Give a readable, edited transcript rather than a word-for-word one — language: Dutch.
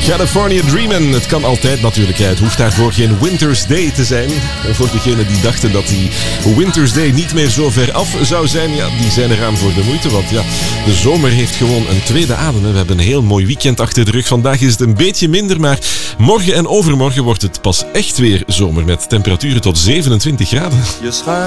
California Dreamin'. Het kan altijd natuurlijk. Het hoeft daarvoor geen Winter's Day te zijn. En voor degenen die dachten dat die Winter's Day niet meer zo ver af zou zijn, ja, die zijn eraan voor de moeite. Want ja, de zomer heeft gewoon een tweede adem. We hebben een heel mooi weekend achter de rug. Vandaag is het een beetje minder, maar morgen en overmorgen wordt het pas echt weer zomer met temperaturen tot 27 graden.